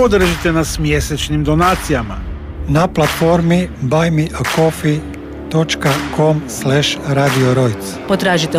Podržite nas mjesečnim donacijama na platformi buymeacoffee.com/Radio Rojc. Potražite